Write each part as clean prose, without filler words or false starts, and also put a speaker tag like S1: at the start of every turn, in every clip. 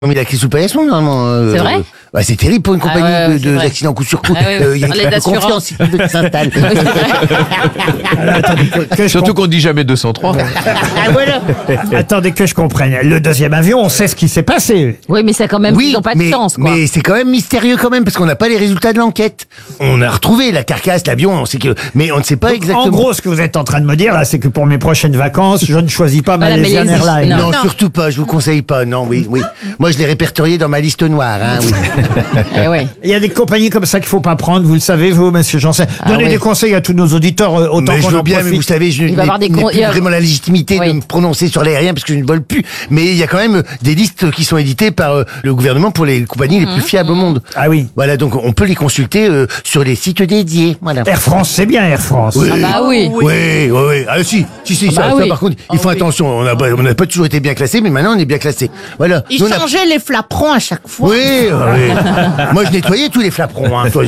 S1: Mais la crise sous paillassement, normalement.
S2: C'est vrai
S1: c'est terrible pour une compagnie d'accidents coup sur coup. Il y a une confiance qui s'installe.
S3: Surtout qu'on dit jamais 203.
S4: Attendez que je comprenne. Le deuxième avion, on sait ce qui s'est passé.
S2: Oui, mais c'est quand même ils n'ont pas de chance, quoi.
S1: Mais c'est quand même mystérieux quand même, parce qu'on n'a pas les résultats de l'enquête. On a retrouvé la carcasse, l'avion, on sait que, mais on ne sait pas exactement.
S4: En gros, ce que vous êtes en train de me dire, là, c'est que pour mes prochaines vacances, je ne choisis pas Malaysian Airlines.
S1: Non, surtout pas, je vous conseille pas, non, oui. Moi, je l'ai répertorié dans ma liste noire, oui.
S4: Il y a des compagnies comme ça qu'il faut pas prendre, vous le savez, vous, monsieur Janssen. Donnez des conseils à tous nos auditeurs, autant qu'on en profite.
S1: Mais vous savez, je n'ai plus vraiment la légitimité de me prononcer sur l'aérien parce que je ne vole plus. Mais il y a quand même des listes qui sont éditées par le gouvernement pour les compagnies les plus fiables au monde.
S4: Ah oui.
S1: Voilà, donc on peut les consulter sur les sites dédiés. Voilà.
S4: Air France, c'est bien Air France.
S1: Oui.
S2: Ah bah oui.
S1: Oui. Ah si, ça, par contre, il faut attention. On n'a pas toujours été bien classé, mais maintenant on est bien classé. Voilà.
S5: Ils changeaient les flaperons à chaque fois.
S1: Oui. Moi, je nettoyais tous les flaperons.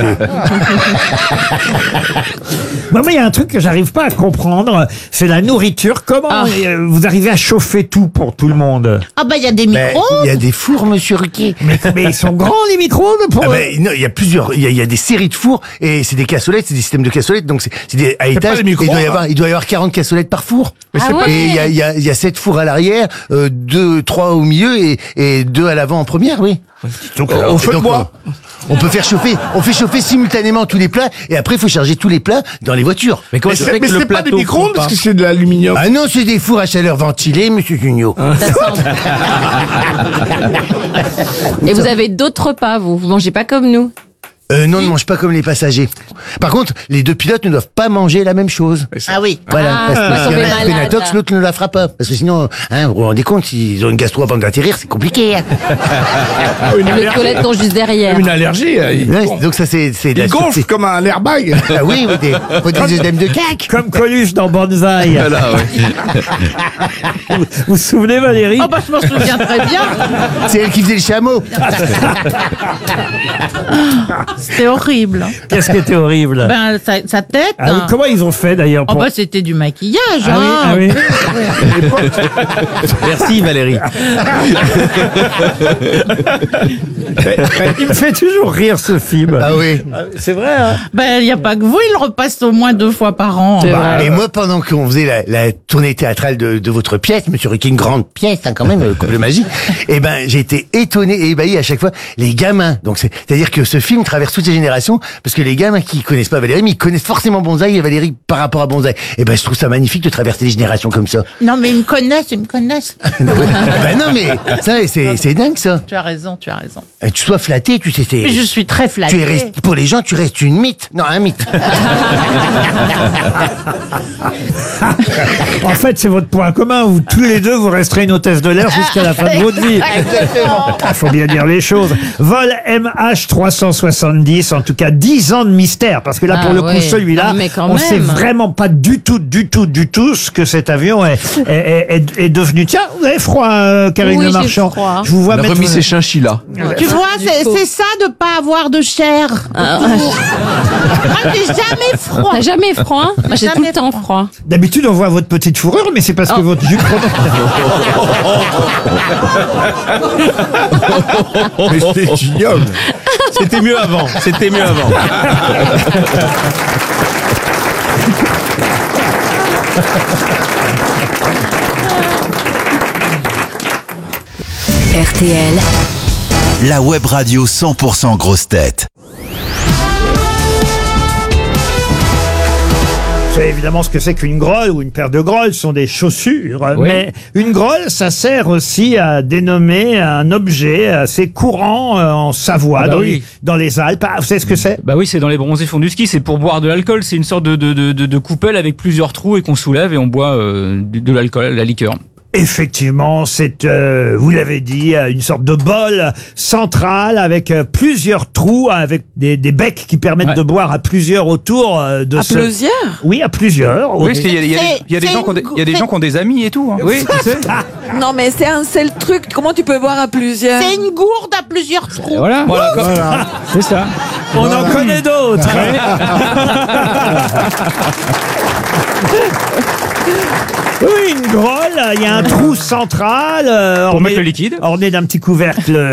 S4: Moi, il y a un truc que j'arrive pas à comprendre, c'est la nourriture. Comment vous arrivez à chauffer tout pour tout le monde?
S5: Ah bah il y a des micro-ondes.
S1: Il y a des fours, monsieur Ruquier.
S4: Mais ils sont grands, les micro-ondes pour
S1: non, il y a plusieurs. Il y a des séries de fours et c'est des cassolettes, c'est des systèmes de cassolettes. Donc c'est des à étage. Il doit y avoir 40 cassolettes par four. Et il y a 7 fours à l'arrière, 3 au milieu et 2 à l'avant en première, oui.
S3: Donc on fait quoi?
S1: On peut faire chauffer, on fait chauffer simultanément tous les plats et après il faut charger tous les plats dans les voitures.
S3: Mais c'est pas des micro-ondes parce que c'est de l'aluminium.
S1: Ah non, c'est des fours à chaleur ventilée, monsieur Junio.
S2: Et vous avez d'autres repas, vous mangez pas comme nous?
S1: Non, on ne mange pas comme les passagers. Par contre, les deux pilotes ne doivent pas manger la même chose.
S5: Ah oui.
S1: Voilà. Parce que
S2: tomber
S1: si un
S2: malade.
S1: pénatox, l'autre ne la fera pas. Parce que sinon, vous vous rendez compte, s'ils ont une gastro avant d'atterrir, c'est compliqué.
S2: Les toilettes sont juste derrière.
S3: Une allergie.
S1: Donc ça, c'est de la
S3: gonfle comme un airbag.
S1: Ah oui, ou des œdèmes de cac.
S4: comme Coluche dans Banzai.
S3: Voilà,
S4: Vous vous souvenez, Valérie?
S5: Oh bah je m'en souviens très bien.
S1: C'est elle qui faisait le chameau.
S5: C'était horrible.
S4: Qu'est-ce qui était horrible?
S5: Ben sa tête.
S4: Ah oui, comment ils ont fait d'ailleurs
S5: Oh bah c'était du maquillage.
S4: Ah oui.
S3: Merci Valérie.
S4: Il me fait toujours rire ce film.
S1: Ah oui.
S4: C'est vrai, hein?
S5: Ben il n'y a pas que vous, il le repasse au moins 2 fois par an.
S1: Et moi, pendant qu'on faisait la tournée théâtrale de votre pièce, monsieur Ruquier, une grande pièce, quand même, couple magique, j'ai été étonné et ébahi à chaque fois. Les gamins, donc c'est-à-dire que ce film traverse toutes les générations, parce que les gamins qui connaissent pas Valérie, mais ils connaissent forcément Banzai et Valérie par rapport à Banzai. Je trouve ça magnifique de traverser les générations comme ça.
S5: Non mais ils me connaissent.
S1: Non mais ça, c'est dingue ça.
S5: Tu as raison.
S1: Tu sois flatté, tu sais.
S5: Mais je suis très flattée.
S1: Pour les gens, tu restes une mythe. Non, un mythe.
S4: En fait, c'est votre point commun. Vous, tous les deux, vous resterez une hôtesse de l'air jusqu'à la fin de votre vie. Il faut bien dire les choses. Vol MH370, en tout cas 10 ans de mystère. Parce que là, pour le coup, celui-là, on sait vraiment pas du tout ce que cet avion est devenu. Tiens, vous avez froid, Karine Le Marchand.
S2: Froid.
S4: Je vous vois
S3: On a
S4: mettre...
S3: remis ses chinchillas.
S5: Tu vois, c'est ça de pas avoir de chair. Moi, j'ai jamais froid.
S2: T'as jamais froid? Moi, j'ai tout le temps froid.
S4: D'habitude, on voit votre petite fourrure, mais c'est parce que votre jupe...
S3: Mais c'est ignoble. C'était mieux avant.
S6: RTL,
S7: la web radio 100% grosse tête.
S4: Vous savez évidemment ce que c'est qu'une grolle ou une paire de grolles, ce sont des chaussures.
S3: Oui.
S4: Mais une grolle, ça sert aussi à dénommer un objet assez courant en Savoie, dans les Alpes. Ah, vous savez ce que c'est?
S8: Bah oui, c'est dans les bronzés fonds du ski, c'est pour boire de l'alcool. C'est une sorte de coupelle avec plusieurs trous et qu'on soulève et on boit de l'alcool, la liqueur.
S4: Effectivement, c'est, vous l'avez dit, une sorte de bol central avec plusieurs trous, avec des becs qui permettent de boire à plusieurs autour de
S6: plusieurs?
S4: Oui, à plusieurs.
S8: Oui, parce qu'il y a des gens qui ont des amis et tout. Hein. Oui, tu sais.
S6: Non, mais c'est un seul truc. Comment tu peux boire à plusieurs?
S5: C'est une gourde à plusieurs trous.
S8: Voilà. C'est ça.
S4: On en connaît d'autres. Oui, une grolle, il y a un trou central
S8: Pour mettre le liquide.
S4: orné d'un petit couvercle